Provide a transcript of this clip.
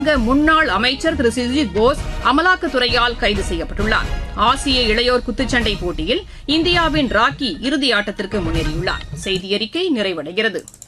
முன்னாள் அமைச்சர் திரு சுஜித் போஸ் அமலாக்கத்துறையால் கைது செய்யப்பட்டுள்ளார். ஆசிய இளையோர் குத்துச்சண்டை போட்டியில் இந்தியாவின் ராக்கி இறுதியாட்டத்திற்கு முன்னேறியுள்ளார். செய்தியறிக்கை நிறைவடைகிறது.